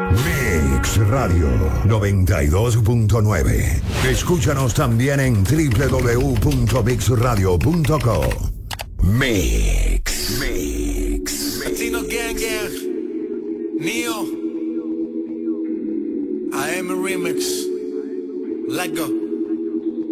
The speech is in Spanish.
Mix Radio 92.9. Escúchanos también en www.mixradio.co. Mix. Latino Gang Gang. Neo. AM Remix. Let go.